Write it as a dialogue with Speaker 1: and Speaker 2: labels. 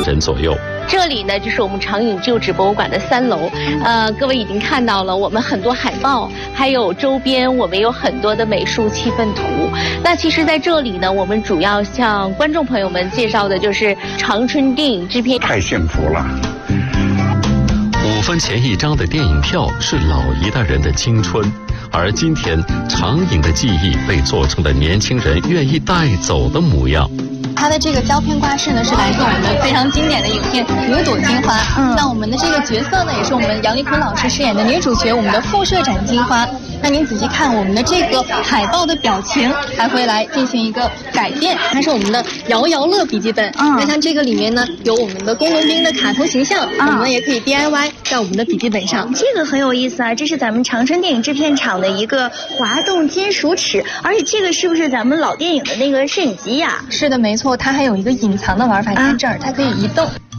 Speaker 1: 人左右。
Speaker 2: 这里呢，就是我们长影旧址博物馆的3楼。各位已经看到了，我们很多海报，还有周边我们有很多的美术气氛图。那其实在这里呢，我们主要向观众朋友们介绍的就是长春电影制片。
Speaker 3: 太幸福了。
Speaker 1: 5分钱一张的电影票是老一代人的青春，而今天长影的记忆被做成了年轻人愿意带走的模样。
Speaker 4: 它的这个胶片挂饰呢，是来自我们非常经典的影片《五朵金花》。那我们的这个角色呢，也是我们杨丽坤老师饰演的女主角，我们的副社长金花。那您仔细看我们的这个海报的表情，还会来进行一个改变。它是我们的摇摇乐笔记本。那像这个里面呢，有我们的工农兵的卡通形象，我们也可以 DIY 在我们的笔记本上。
Speaker 5: 这个很有意思啊，这是咱们长春电影制片厂的一个滑动金属尺，而且这个是不是咱们老电影的那个摄影机呀？
Speaker 4: 是的，没错，它还有一个隐藏的玩法，在这儿它可以移动。